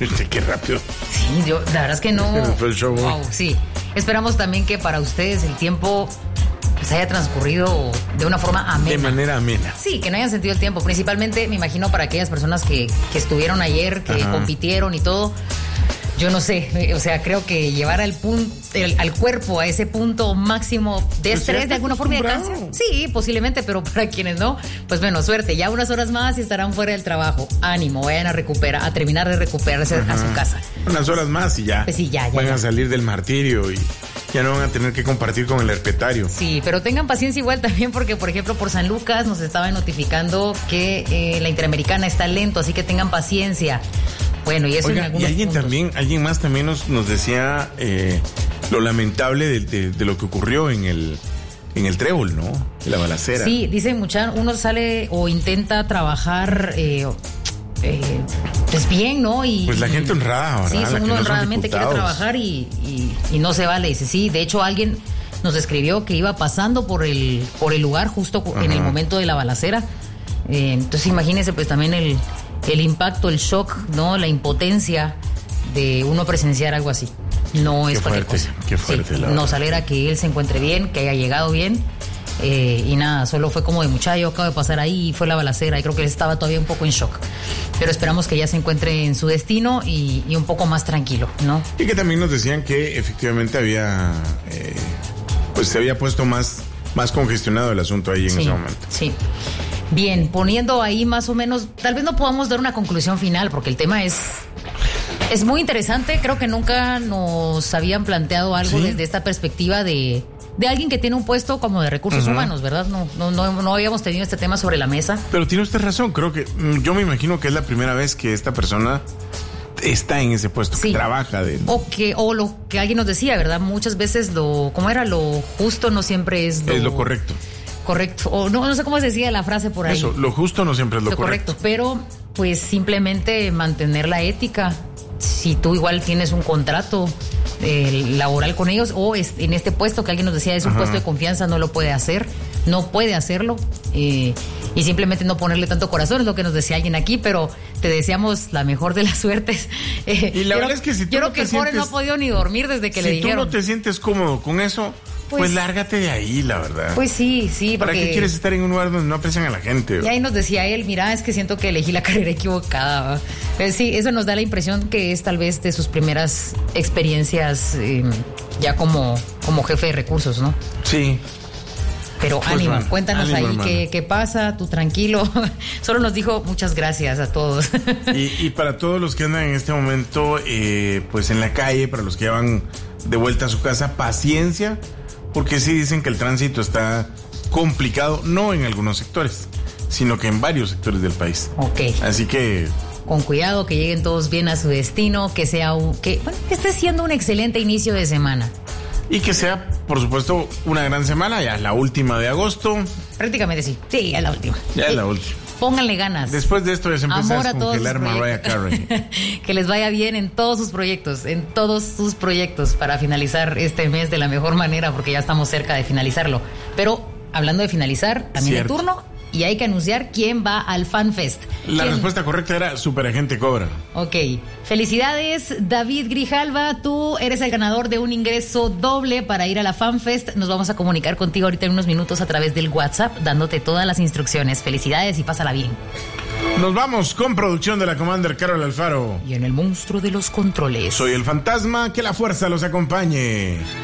Qué rápido. Sí, la verdad es que no. Fue el show. Wow, sí. Esperamos también que para ustedes el tiempo pues haya transcurrido de una forma amena. De manera amena. Sí, que no hayan sentido el tiempo. Principalmente, me imagino, para aquellas personas que estuvieron ayer, que compitieron y todo. Yo no sé, o sea, creo que llevar al cuerpo a ese punto máximo de estrés, de alguna forma de cansancio. Sí, posiblemente, pero para quienes no, pues bueno, suerte. Ya unas horas más y estarán fuera del trabajo. Ánimo, vayan a terminar de recuperarse a su casa. Unas horas más y ya. Pues sí, ya. Van a salir del martirio y ya no van a tener que compartir con el herpetario. Sí, pero tengan paciencia igual también porque, por ejemplo, por San Lucas nos estaban notificando que la Interamericana está lento, así que tengan paciencia. Bueno, y eso. Oiga, en algunos y alguien más también nos decía lo lamentable de lo que ocurrió en el Trébol, ¿no? De la balacera. Sí, dice uno sale o intenta trabajar pues bien, ¿no? Pues la gente honrada, ¿verdad? Sí, uno honradamente quiere trabajar y no se vale. Dice, sí, de hecho alguien nos escribió que iba pasando por el lugar justo en el momento de la balacera. Entonces imagínense pues también el impacto, el shock, ¿no? La impotencia de uno presenciar algo así. No es cualquier cosa. Qué fuerte, sí, nos alegra que él se encuentre bien, que haya llegado bien. Y nada, solo fue como de muchacho, acabo de pasar ahí y fue la balacera. Y creo que él estaba todavía un poco en shock. Pero esperamos que ya se encuentre en su destino y un poco más tranquilo, ¿no? Y que también nos decían que efectivamente había, pues se había puesto más congestionado el asunto ahí en ese momento. Sí. Bien, poniendo ahí más o menos, tal vez no podamos dar una conclusión final porque el tema es muy interesante. Creo que nunca nos habían planteado algo desde esta perspectiva de alguien que tiene un puesto como de recursos humanos, ¿verdad? No habíamos tenido este tema sobre la mesa. Pero tiene usted razón, creo que yo me imagino que es la primera vez que esta persona está en ese puesto, que trabaja de... O lo que alguien nos decía, ¿verdad? Muchas veces lo justo no siempre es lo correcto. Correcto, o no sé cómo se decía la frase por ahí. Eso, lo justo no siempre es lo correcto. Pero pues simplemente mantener la ética. Si tú igual tienes un contrato laboral con ellos o en este puesto que alguien nos decía es un puesto de confianza, no puede hacerlo y simplemente no ponerle tanto corazón, es lo que nos decía alguien aquí, pero te deseamos la mejor de las suertes. Y la verdad es que si tú el pobre no ha podido ni dormir desde que le dijeron. Si tú no te sientes cómodo con eso, pues lárgate de ahí, la verdad. Pues sí. ¿Para qué quieres estar en un lugar donde no aprecian a la gente? Y ahí nos decía él, mira, es que siento que elegí la carrera equivocada. Sí, eso nos da la impresión que es tal vez de sus primeras experiencias ya como jefe de recursos, ¿no? Sí. Pero pues ánimo, cuéntanos ahí qué pasa, tú tranquilo. Solo nos dijo muchas gracias a todos. Y para todos los que andan en este momento, pues en la calle, para los que ya van de vuelta a su casa, paciencia, porque sí dicen que el tránsito está complicado, no en algunos sectores, sino que en varios sectores del país. Ok. Así que... con cuidado, que lleguen todos bien a su destino, que esté siendo un excelente inicio de semana. Y que sea, por supuesto, una gran semana, ya es la última de agosto. Prácticamente sí, ya es la última. Ya es la última. Pónganle ganas. Después de esto ya se empieza a descongelar Mariah Carey. Que les vaya bien en todos sus proyectos, para finalizar este mes de la mejor manera, porque ya estamos cerca de finalizarlo. Pero hablando de finalizar, también de turno, y hay que anunciar quién va al FanFest. La respuesta correcta era Superagente Cobra. Ok. Felicidades, David Grijalva. Tú eres el ganador de un ingreso doble para ir a la FanFest. Nos vamos a comunicar contigo ahorita en unos minutos a través del WhatsApp, dándote todas las instrucciones. Felicidades y pásala bien. Nos vamos con producción de la Commander Carol Alfaro. Y en el monstruo de los controles. Soy el fantasma, que la fuerza los acompañe.